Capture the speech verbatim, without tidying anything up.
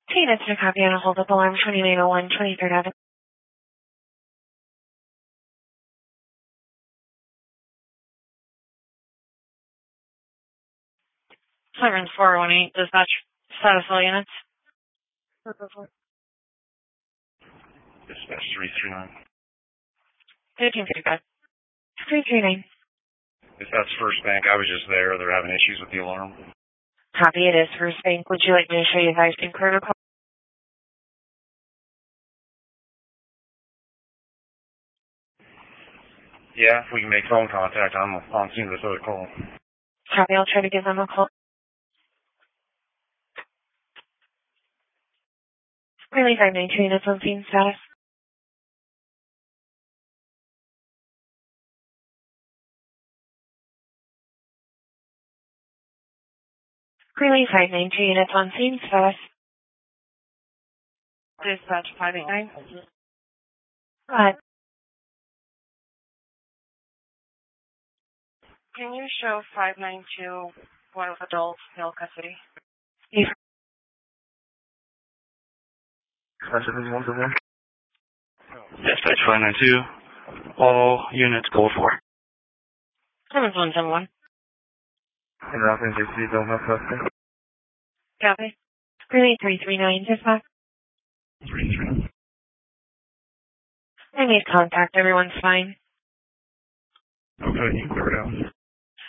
Hey, that's a copy on a hold-up alarm twenty-nine oh one twenty-third Avenue. Sirens four one eight, dispatch, status all units. Dispatch three three nine. fifteen fifty-five. three three nine. Dispatch First Bank, I was just there. They're having issues with the alarm. Copy, it is First Bank. Would you like me to show you guys in protocol? Yeah, if we can make phone contact, I'm on scene of this other call. Copy, I'll try to give them a call. Really five nine two units on scene status. Really five nine two units on scene status. Dispatch five eight nine. What? Can you show five nine two, one of adults, male custody? You Dispatch five nine two, all units code four. Seven one seven one. And Rockland J C don't have suspect. Copy. Really three three nine, dispatch. three three nine. I made contact, everyone's fine. Okay, you clear it out.